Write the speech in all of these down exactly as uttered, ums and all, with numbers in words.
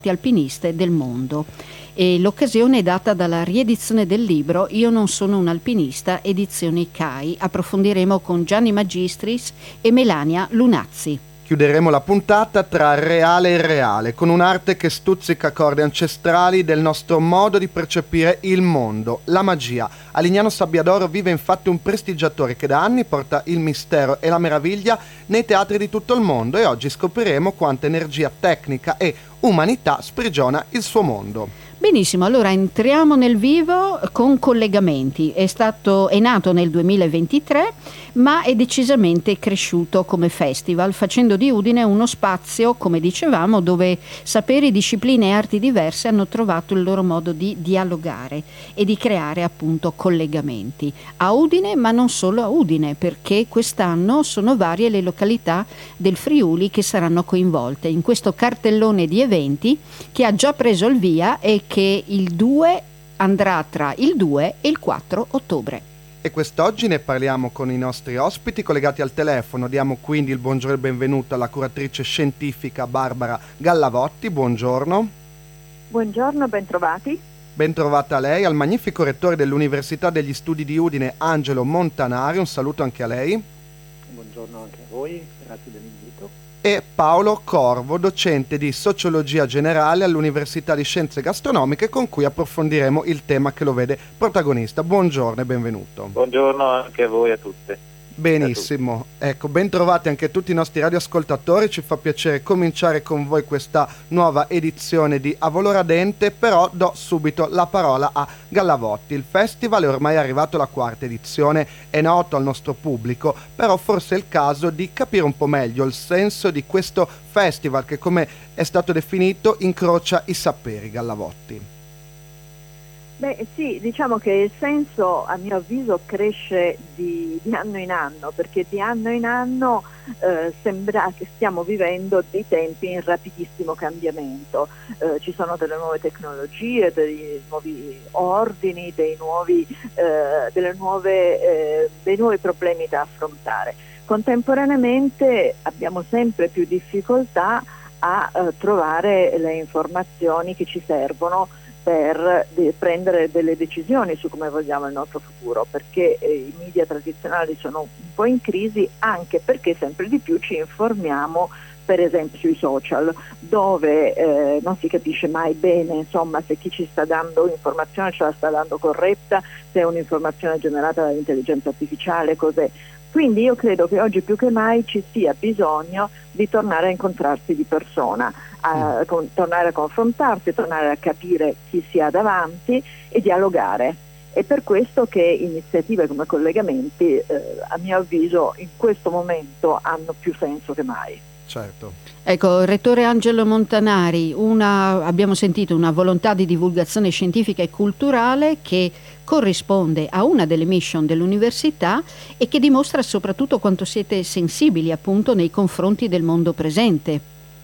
alpiniste del mondo, e l'occasione è data dalla riedizione del libro Io non sono un alpinista, edizioni C A I. Approfondiremo con Gianni Magistris e Melania Lunazzi. Chiuderemo la puntata tra reale e irreale, con un'arte che stuzzica corde ancestrali del nostro modo di percepire il mondo, la magia. A Lignano Sabbiadoro vive infatti un prestigiatore che da anni porta il mistero e la meraviglia nei teatri di tutto il mondo, e oggi scopriremo quanta energia tecnica e umanità sprigiona il suo mondo. Benissimo, allora entriamo nel vivo con collegamenti. È stato, è nato nel duemilaventitré, ma è decisamente cresciuto come festival, facendo di Udine uno spazio, come dicevamo, dove saperi, discipline e arti diverse hanno trovato il loro modo di dialogare e di creare appunto collegamenti. A Udine, ma non solo a Udine, perché quest'anno sono varie le località del Friuli che saranno coinvolte in questo cartellone di eventi che ha già preso il via e che il due andrà tra il due e il quattro ottobre. E quest'oggi ne parliamo con i nostri ospiti collegati al telefono. Diamo quindi il buongiorno e il benvenuto alla curatrice scientifica Barbara Gallavotti. Buongiorno. Buongiorno, bentrovati. Bentrovata a lei, al magnifico rettore dell'Università degli Studi di Udine, Angelo Montanari. Un saluto anche a lei. Buongiorno anche a voi, grazie dell'invito. E Paolo Corvo, docente di Sociologia Generale all'Università di Scienze Gastronomiche, con cui approfondiremo il tema che lo vede protagonista. Buongiorno e benvenuto. Buongiorno anche a voi e a tutte. Benissimo, ecco, ben trovati anche tutti i nostri radioascoltatori. Ci fa piacere cominciare con voi questa nuova edizione di A Valor Ardente, però do subito la parola a Gallavotti. Il festival è ormai arrivato alla quarta edizione, è noto al nostro pubblico, però forse è il caso di capire un po' meglio il senso di questo festival che, come è stato definito, incrocia i saperi. Gallavotti. Beh sì, diciamo che il senso a mio avviso cresce di, di anno in anno, perché di anno in anno eh, sembra che stiamo vivendo dei tempi in rapidissimo cambiamento. Eh, ci sono delle nuove tecnologie, dei nuovi ordini, dei nuovi, eh, delle nuove, eh, dei nuovi problemi da affrontare. Contemporaneamente abbiamo sempre più difficoltà a eh, trovare le informazioni che ci servono per de- prendere delle decisioni su come vogliamo il nostro futuro, perché eh, i media tradizionali sono un po' in crisi, anche perché sempre di più ci informiamo per esempio sui social, dove eh, non si capisce mai bene, insomma, se chi ci sta dando informazione ce la sta dando corretta, se è un'informazione generata dall'intelligenza artificiale, cos'è. Quindi io credo che oggi più che mai ci sia bisogno di tornare a incontrarsi di persona, a con, tornare a confrontarsi, tornare a capire chi si ha davanti e dialogare. È per questo che iniziative come collegamenti, eh, a mio avviso, in questo momento hanno più senso che mai. Certo. Ecco, rettore Angelo Montanari, una, abbiamo sentito una volontà di divulgazione scientifica e culturale che corrisponde a una delle mission dell'università e che dimostra soprattutto quanto siete sensibili appunto nei confronti del mondo presente.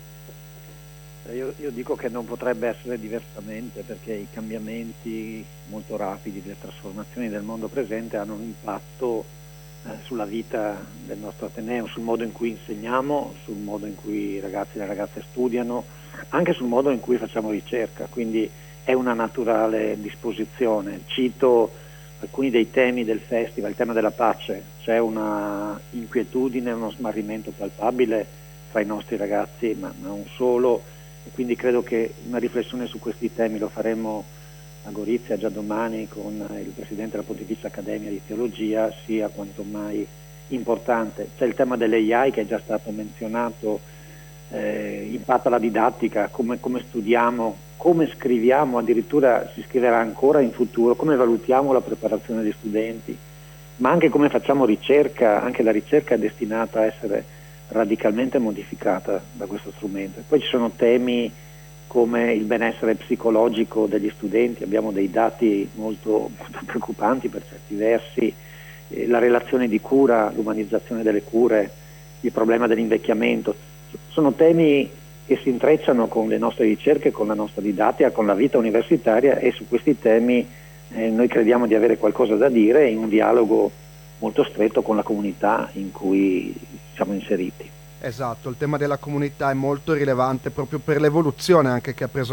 Io, io dico che non potrebbe essere diversamente, perché i cambiamenti molto rapidi, le trasformazioni del mondo presente hanno un impatto eh, sulla vita del nostro Ateneo, sul modo in cui insegniamo, sul modo in cui i ragazzi e le ragazze studiano, anche sul modo in cui facciamo ricerca, quindi è una naturale disposizione. Cito alcuni dei temi del festival, il tema della pace. C'è una inquietudine, uno smarrimento palpabile tra i nostri ragazzi, ma, ma non solo, e quindi credo che una riflessione su questi temi lo faremo a Gorizia già domani con il Presidente della Pontificia Accademia di Teologia, sia quanto mai importante. C'è il tema dell'A I che è già stato menzionato, eh, impatta la didattica, come, come studiamo, come scriviamo, addirittura si scriverà ancora in futuro, come valutiamo la preparazione degli studenti, ma anche come facciamo ricerca. Anche la ricerca è destinata a essere radicalmente modificata da questo strumento. E poi ci sono temi come il benessere psicologico degli studenti, abbiamo dei dati molto, molto preoccupanti per certi versi, eh, la relazione di cura, l'umanizzazione delle cure, il problema dell'invecchiamento. Sono temi che si intrecciano con le nostre ricerche, con la nostra didattica, con la vita universitaria, e su questi temi eh, noi crediamo di avere qualcosa da dire in un dialogo molto stretto con la comunità in cui siamo inseriti. Esatto, il tema della comunità è molto rilevante proprio per l'evoluzione anche che ha preso